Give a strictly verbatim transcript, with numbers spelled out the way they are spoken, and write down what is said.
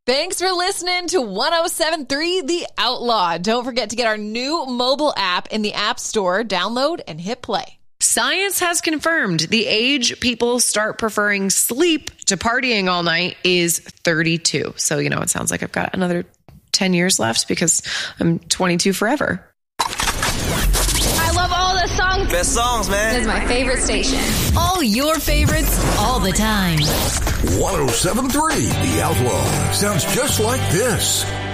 Thanks for listening to one oh seven point three The Outlaw. Don't forget to get our new mobile app in the App Store. Download and hit play. Science has confirmed the age people start preferring sleep to partying all night is thirty-two. So, you know, it sounds like I've got another ten years left because I'm twenty-two forever. I love all the songs. Best songs, man. This is my favorite station. All your favorites, all the time. one oh seven point three The Outlaw sounds just like this.